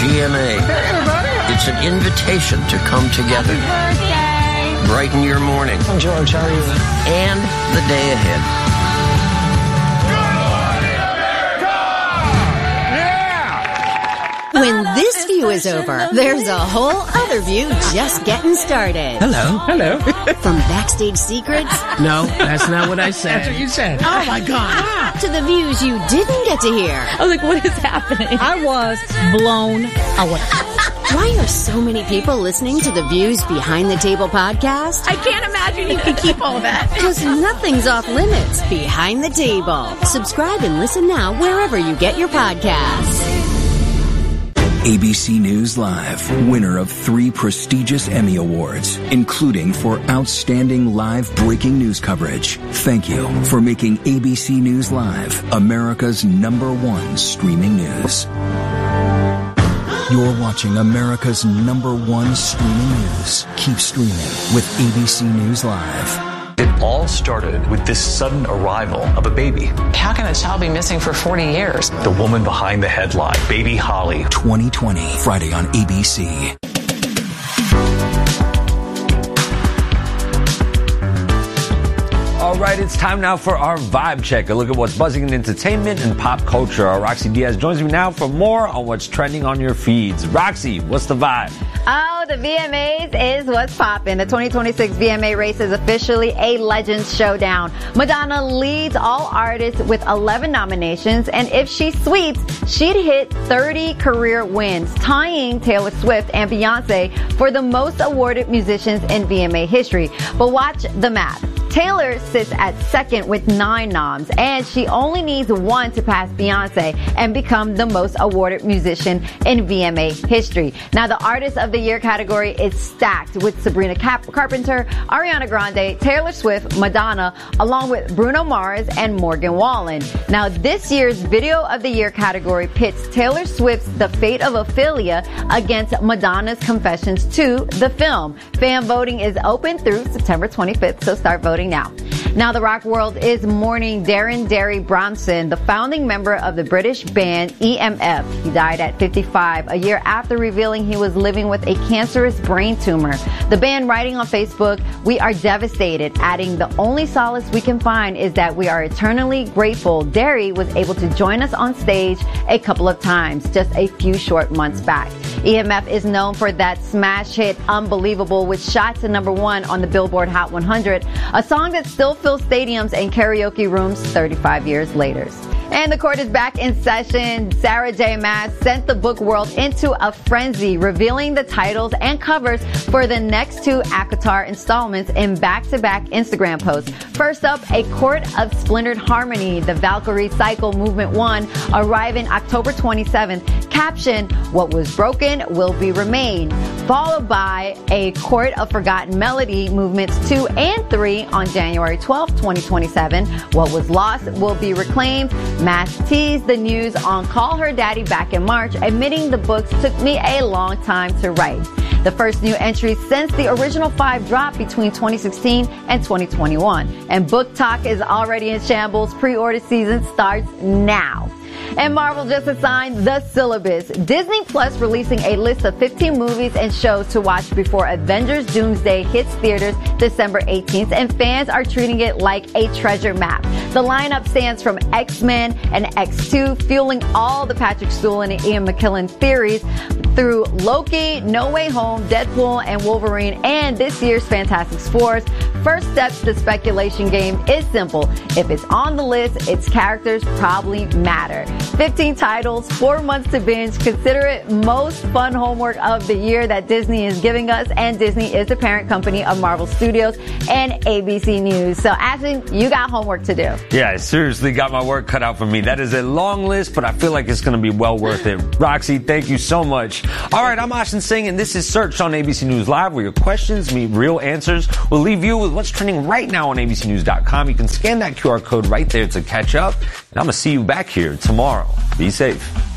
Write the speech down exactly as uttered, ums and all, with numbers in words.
G M A. Hey, everybody. It's an invitation to come together. Happy birthday. Brighten your morning. I'm George. How are you? And the day ahead. When this view is over, there's a whole other view just getting started. Hello. Hello. From backstage secrets. No, that's not what I said. That's what you said. Oh, my God. To the views you didn't get to hear. I was like, what is happening? I was blown away. Why are so many people listening to the Views Behind the Table podcast? I can't imagine you can keep all that. Because nothing's off limits behind the table. Subscribe and listen now wherever you get your podcasts. A B C News Live, winner of three prestigious Emmy Awards, including for outstanding live breaking news coverage. Thank you for making A B C News Live America's number one streaming news. You're watching America's number one streaming news. Keep streaming with A B C News Live. It all started with this sudden arrival of a baby. How can a child be missing for forty years? The woman behind the headline, Baby Holly. twenty twenty, Friday on A B C. All right, it's time now for our Vibe Check, a look at what's buzzing in entertainment and pop culture. Our Roxy Diaz joins me now for more on what's trending on your feeds. Roxy, what's the vibe? Oh, the V M As is what's popping. The twenty twenty-six V M A race is officially a Legends Showdown. Madonna leads all artists with eleven nominations, and if she sweeps, she'd hit thirty career wins, tying Taylor Swift and Beyonce for the most awarded musicians in V M A history. But watch the math. Taylor sits at second with nine noms, and she only needs one to pass Beyonce and become the most awarded musician in V M A history. Now, the Artist of the Year category is stacked with Sabrina Cap- Carpenter, Ariana Grande, Taylor Swift, Madonna, along with Bruno Mars and Morgan Wallen. Now, this year's Video of the Year category pits Taylor Swift's The Fate of Ophelia against Madonna's Confessions two, the film. Fan voting is open through September twenty-fifth, so start voting now. Now, the rock world is mourning Darren Derry Bronson, the founding member of the British band E M F. He died at fifty-five, a year after revealing he was living with a cancerous brain tumor. The band writing on Facebook, "We are devastated," adding, "The only solace we can find is that we are eternally grateful Derry was able to join us on stage a couple of times just a few short months back." E M F is known for that smash hit Unbelievable, which shot to number one on the Billboard Hot one hundred, a song that still fills stadiums and karaoke rooms thirty-five years later. And the court is back in session. Sarah J. Maas sent the book world into a frenzy, revealing the titles and covers for the next two ACOTAR installments in back-to-back Instagram posts. First up, A Court of Splintered Harmony, the Valkyrie Cycle Movement one, arriving October twenty-seventh. Caption, "What was broken will be remained." Followed by A Court of Forgotten Melody, Movements two and three on January twelfth, twenty twenty-seven. What was lost will be reclaimed. Maas teased the news on Call Her Daddy back in March, admitting the books took me a long time to write. The first new entry since the original five dropped between twenty sixteen and twenty twenty-one. And Book Talk is already in shambles. Pre-order season starts now. And Marvel just assigned The Syllabus. Disney Plus releasing a list of fifteen movies and shows to watch before Avengers Doomsday hits theaters December eighteenth, and fans are treating it like a treasure map. The lineup stands from X-Men and X two, fueling all the Patrick Stewart and Ian McKellen theories, through Loki, No Way Home, Deadpool, and Wolverine, and this year's Fantastic Four. First step to the speculation game is simple. If it's on the list, its characters probably matter. fifteen titles, four months to binge. Consider it most fun homework of the year that Disney is giving us, and Disney is the parent company of Marvel Studios and A B C News. So, Ashton, you got homework to do. Yeah, I seriously got my work cut out for me. That is a long list, but I feel like it's going to be well worth it. Roxy, thank you so much. All right, I'm Ashton Singh, and this is Search on A B C News Live, where your questions meet real answers. We'll leave you with what's trending right now on A B C News dot com. You can scan that Q R code right there to catch up, and I'm going to see you back here tomorrow. Be safe.